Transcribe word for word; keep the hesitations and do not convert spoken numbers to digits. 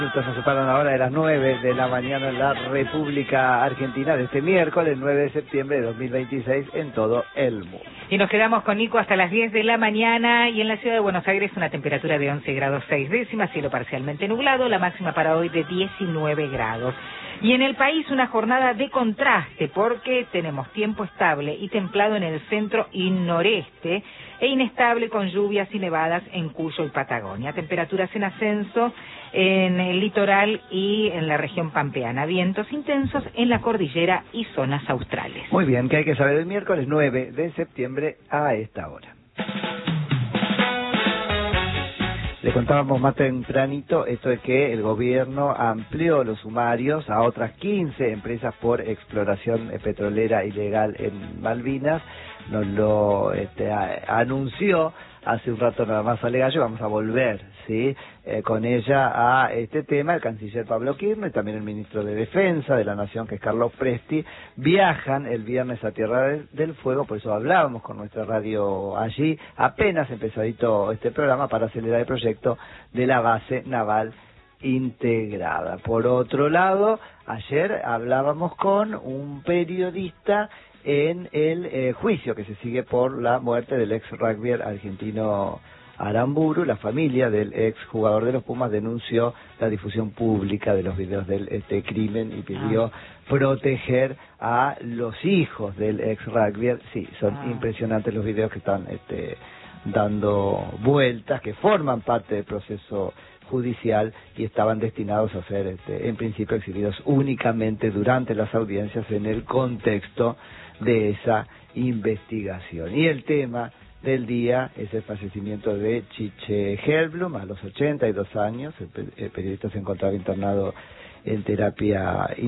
Minutos nos separan ahora de las nueve de la mañana en la República Argentina de este miércoles nueve de septiembre de dos mil veintiséis en todo el mundo. Y nos quedamos con Nico hasta las diez de la mañana y en la ciudad de Buenos Aires una temperatura de once grados seis décimas, cielo parcialmente nublado, la máxima para hoy de diecinueve grados. Y en el país una jornada de contraste porque tenemos tiempo estable y templado en el centro y noreste e inestable con lluvias y nevadas en Cuyo y Patagonia. Temperaturas en ascenso en el litoral y en la región pampeana. Vientos intensos en la cordillera y zonas australes. Muy bien, ¿qué hay que saber el miércoles nueve de septiembre a esta hora? Le contábamos más tempranito esto de que el gobierno amplió los sumarios a otras quince empresas por exploración petrolera ilegal en Malvinas. Nos lo este, a, anunció hace un rato nada más Ale Gallo. Vamos a volver, ¿sí? Eh, con ella a este tema. El canciller Pablo Kirchner, también el ministro de Defensa de la Nación, que es Carlos Presti, viajan el viernes a Tierra del, del Fuego. Por eso hablábamos con nuestra radio allí, apenas empezadito este programa, para acelerar el proyecto de la base naval integrada. Por otro lado, ayer hablábamos con un periodista en el eh, juicio que se sigue por la muerte del ex rugbyer argentino Aramburu. La familia del ex jugador de los Pumas denunció la difusión pública de los videos del este crimen y pidió ah. proteger a los hijos del ex rugbyer. Sí, son ah. impresionantes los videos que están este, dando vueltas, que forman parte del proceso judicial y estaban destinados a ser este, en principio exhibidos únicamente durante las audiencias en el contexto de esa investigación. Y el tema del día es el fallecimiento de Chiche Hellblum a los ochenta y dos años. El, el periodista se encontraba internado en terapia